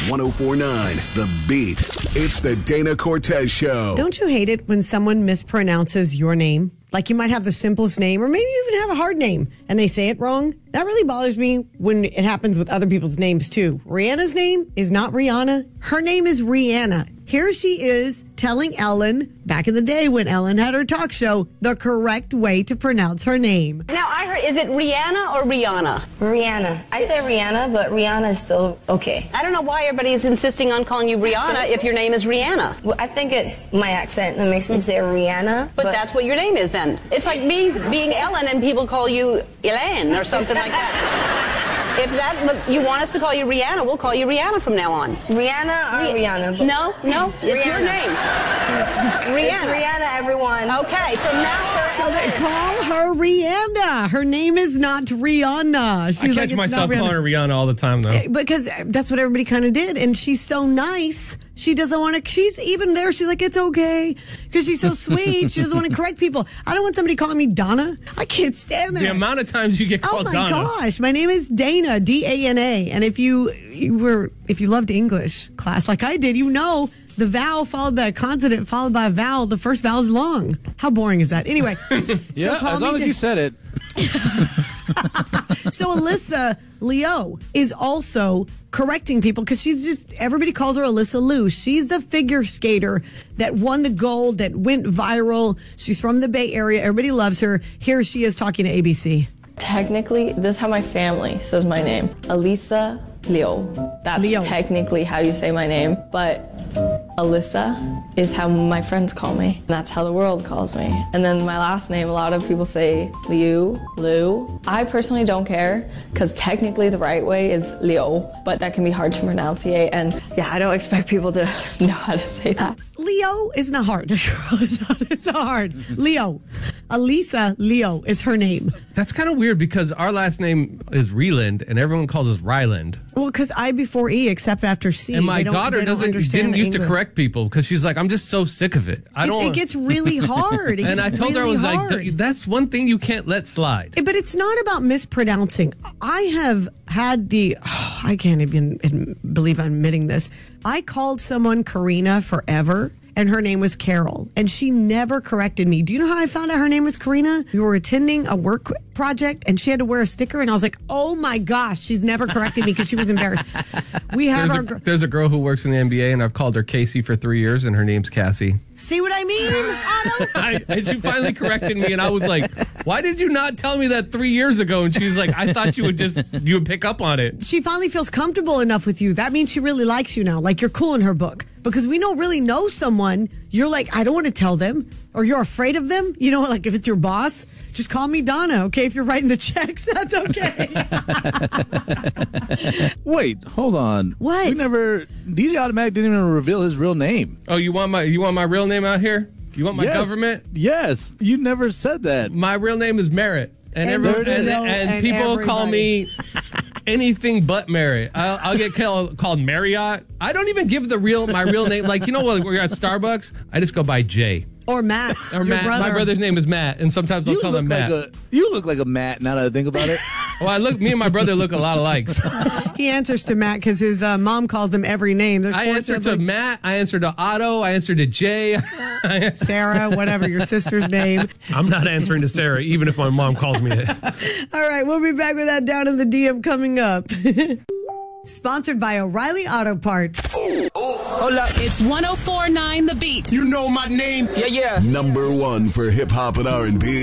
104.9 The Beat. It's the Dana Cortez Show. Don't you hate it when someone mispronounces your name? Like you might have the simplest name or maybe you even have a hard name and they say it wrong. That really bothers me when it happens with other people's names too. Rihanna's name is not Rihanna. Her name is Rihanna. Here she is telling Ellen, back in the day when Ellen had her talk show, the correct way to pronounce her name. Now, I heard, is it Rihanna or Rihanna? Rihanna. I say Rihanna, but Rihanna is still okay. I don't know why everybody is insisting on calling you Rihanna if your name is Rihanna. Well, I think it's my accent that makes me say Rihanna. But that's what your name is then. It's like me being Ellen and people call you Elaine or something like that. If you want us to call you Rihanna, we'll call you Rihanna from now on. Rihanna or Rihanna? No, it's your name. Rihanna. It's Rihanna, everyone. Okay, from now on. So they call her Rihanna. Her name is not Rihanna. I catch myself calling her Rihanna all the time, though. Because that's what everybody kind of did. And she's so nice. She doesn't want to, she's even there. She's like, it's okay. Because she's so sweet. She doesn't want to correct people. I don't want somebody calling me Donna. I can't stand that. The amount of times you get called Donna. Oh my gosh. My name is Dana, D-A-N-A. And if you loved English class like I did, you know the vowel followed by a consonant followed by a vowel, the first vowel is long. How boring is that? Anyway. Yeah, as long as you said it. So Alyssa Leo is also correcting people because she's just, everybody calls her Alyssa Liu. She's the figure skater that won the gold, that went viral. She's from the Bay Area. Everybody loves her. Here she is talking to ABC. Technically, this is how my family says my name. Alyssa Leo. That's Leo. Technically how you say my name. But Alyssa is how my friends call me. That's how the world calls me. And then my last name, a lot of people say Liu, Lou. I personally don't care because technically the right way is Leo, but that can be hard to pronunciate. And yeah, I don't expect people to know how to say that. Leo is not hard. It's not hard. Leo. Alyssa Leo is her name. That's kind of weird because our last name is Reland and everyone calls us Ryland. Well, because I before E except after C. And my daughter didn't used to correct people because she's like, I'm just so sick of it. It gets really hard. And I told her, I was like, that's one thing you can't let slide. But it's not about mispronouncing. I have had I can't even believe I'm admitting this. I called someone Karina forever. And her name was Carol. And she never corrected me. Do you know how I found out her name was Karina? We were attending a work project and she had to wear a sticker. And I was like, oh my gosh, she's never corrected me because she was embarrassed. There's a girl who works in the NBA and I've called her Casey for 3 years and her name's Cassie. See what I mean? And she finally corrected me and I was like, why did you not tell me that 3 years ago? And she's like, I thought you would pick up on it. She finally feels comfortable enough with you. That means she really likes you now. Like you're cool in her book. Because we don't really know someone, you're like, I don't want to tell them, or you're afraid of them. You know, like if it's your boss, just call me Donna, okay? If you're writing the checks, that's okay. Wait, hold on. What? DJ Automatic didn't even reveal his real name. Oh, you want my real name out here? You want my government? Yes, you never said that. My real name is Merritt. And people call me anything but Merritt. I'll get called Marriott. I don't even give my real name. Like, you know what, we're at Starbucks, I just go by Jay. Or Matt. Or Matt. My brother's name is Matt, and sometimes I'll tell them Matt. You look like a Matt now that I think about it. Well, me and my brother look a lot alike. He answers to Matt because his mom calls him every name. I answer to Matt. I answer to Otto. I answer to Jay. Sarah, whatever, your sister's name. I'm not answering to Sarah, even if my mom calls me it. All right, we'll be back with that down in the DM coming up. Sponsored by O'Reilly Auto Parts. Hola. It's 104.9 The Beat. You know my name? Yeah. Number one for hip hop and R&B.